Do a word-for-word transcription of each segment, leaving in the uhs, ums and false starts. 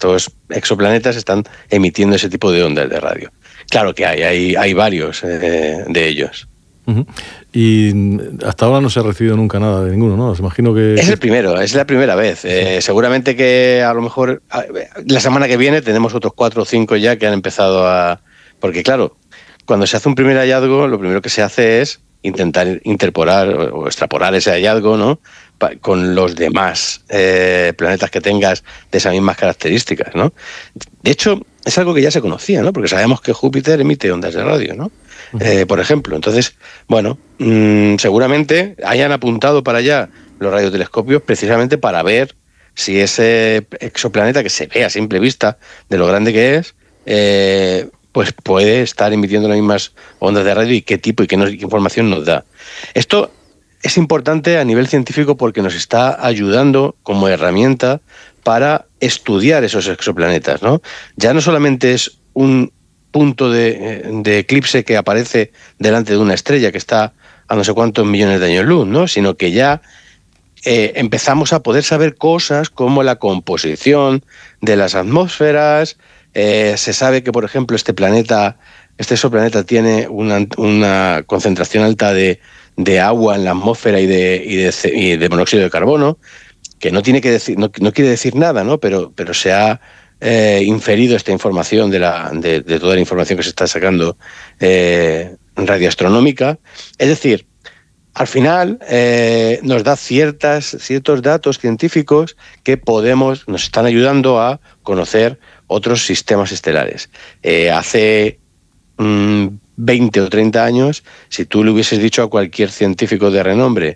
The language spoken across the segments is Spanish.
estos exoplanetas están emitiendo ese tipo de ondas de radio. Claro que hay, hay, hay varios eh, de ellos. Uh-huh. Y hasta ahora no se ha recibido nunca nada de ninguno, ¿no? Os imagino que... Es el primero, es la primera vez. Eh, sí. Seguramente que a lo mejor la semana que viene tenemos otros cuatro o cinco ya que han empezado a... Porque claro, cuando se hace un primer hallazgo, lo primero que se hace es intentar interpolar o extrapolar ese hallazgo, ¿no?, con los demás eh, planetas que tengas de esas mismas características, ¿no? De hecho, es algo que ya se conocía, ¿no? Porque sabemos que Júpiter emite ondas de radio, ¿no? Uh-huh. Eh, por ejemplo. Entonces, bueno, mmm, seguramente hayan apuntado para allá los radiotelescopios precisamente para ver si ese exoplaneta, que se ve a simple vista de lo grande que es, eh, pues puede estar emitiendo las mismas ondas de radio y qué tipo y qué, nos, qué información nos da. Esto es importante a nivel científico porque nos está ayudando como herramienta para estudiar esos exoplanetas, ¿no? Ya no solamente es un punto de, de eclipse que aparece delante de una estrella que está a no sé cuántos millones de años luz, ¿no?, sino que ya eh, empezamos a poder saber cosas como la composición de las atmósferas. Eh, se sabe que, por ejemplo, este planeta, este exoplaneta tiene una, una concentración alta de de agua en la atmósfera y de, y de, y de monóxido de carbono, que no tiene que decir, no, no quiere decir nada, ¿no? Pero, pero se ha eh, inferido esta información de, la, de, de toda la información que se está sacando eh, radioastronómica. Es decir, al final eh, nos da ciertas, ciertos datos científicos que podemos, nos están ayudando a conocer otros sistemas estelares. Eh, hace mmm, veinte o treinta años, si tú le hubieses dicho a cualquier científico de renombre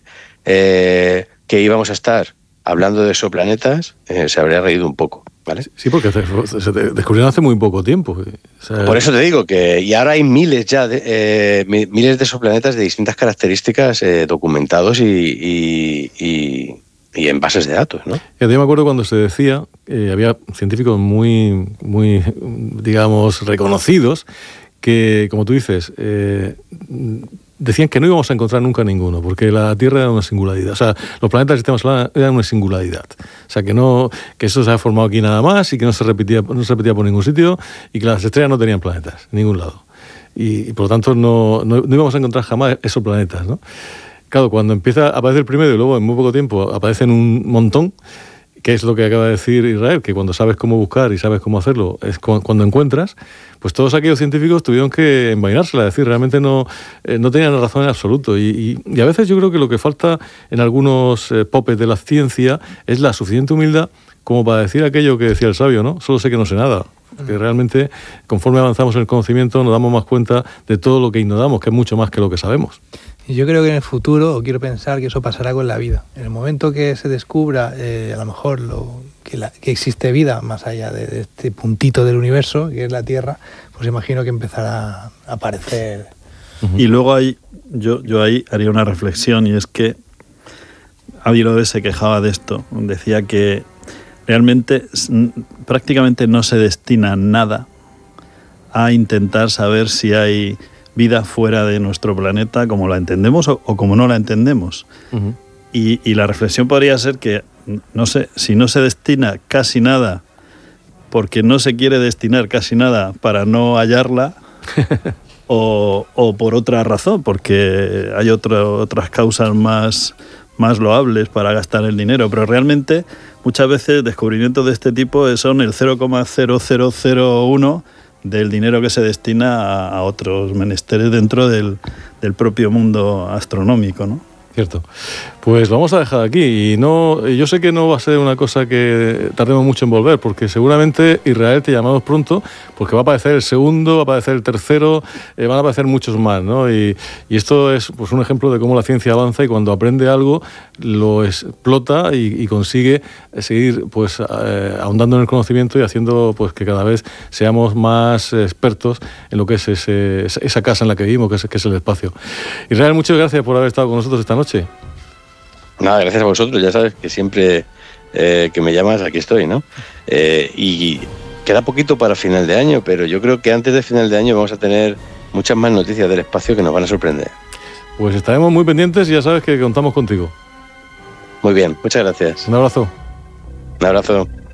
eh, que íbamos a estar hablando de exoplanetas, eh, se habría reído un poco, ¿vale? Sí, porque se, se descubrieron hace muy poco tiempo. O sea, por eso te digo que y ahora hay miles ya de, eh, miles de exoplanetas de distintas características eh, documentados y, y, y, y en bases de datos, ¿no? Yo me acuerdo cuando se decía, eh, había científicos muy, muy, digamos, reconocidos que, como tú dices, eh, decían que no íbamos a encontrar nunca ninguno, porque la Tierra era una singularidad. O sea, los planetas del sistema solar eran una singularidad. O sea, que no que eso se ha formado aquí nada más y que no se repetía, no se repetía por ningún sitio y que las estrellas no tenían planetas, en ningún lado. Y, y por lo tanto no, no, no íbamos a encontrar jamás esos planetas, ¿no? Claro, cuando empieza a aparecer el primero y luego en muy poco tiempo aparecen un montón, que es lo que acaba de decir Israel, que cuando sabes cómo buscar y sabes cómo hacerlo, es cuando encuentras, pues todos aquellos científicos tuvieron que envainársela, es decir, realmente no, eh, no tenían razón en absoluto. Y, y, y a veces yo creo que lo que falta en algunos eh, popes de la ciencia es la suficiente humildad como para decir aquello que decía el sabio, ¿no? Solo sé que no sé nada. Porque realmente, conforme avanzamos en el conocimiento, nos damos más cuenta de todo lo que ignoramos, que es mucho más que lo que sabemos. Y yo creo que en el futuro, o quiero pensar que eso pasará con la vida. En el momento que se descubra, eh, a lo mejor, lo, que, la, que existe vida más allá de, de este puntito del universo, que es la Tierra, pues imagino que empezará a aparecer. Uh-huh. Y luego hay, yo, yo ahí haría una reflexión, y es que Avilode se quejaba de esto. Decía que realmente prácticamente no se destina nada a intentar saber si hay vida fuera de nuestro planeta como la entendemos o, o como no la entendemos. Uh-huh. Y, y la reflexión podría ser que, no sé, si no se destina casi nada porque no se quiere destinar casi nada para no hallarla o, o por otra razón, porque hay otro, otras causas más, más loables para gastar el dinero, pero realmente muchas veces descubrimientos de este tipo son el cero coma cero cero cero uno del dinero que se destina a, a otros menesteres dentro del, del propio mundo astronómico, ¿no? Cierto. Pues vamos a dejar aquí. Y no, yo sé que no va a ser una cosa que tardemos mucho en volver, porque seguramente Israel te llamamos pronto, porque va a aparecer el segundo, va a aparecer el tercero, eh, van a aparecer muchos más, ¿no? Y, y esto es pues un ejemplo de cómo la ciencia avanza y cuando aprende algo lo explota y, y consigue seguir pues eh, ahondando en el conocimiento y haciendo pues que cada vez seamos más expertos en lo que es ese, esa casa en la que vivimos, que es, que es el espacio. Israel, muchas gracias por haber estado con nosotros esta noche. Nada, gracias a vosotros, ya sabes que siempre eh, que me llamas aquí estoy, ¿no? Eh, y queda poquito para final de año, pero yo creo que antes de final de año vamos a tener muchas más noticias del espacio que nos van a sorprender. Pues estaremos muy pendientes y ya sabes que contamos contigo. Muy bien, muchas gracias. Un abrazo. Un abrazo.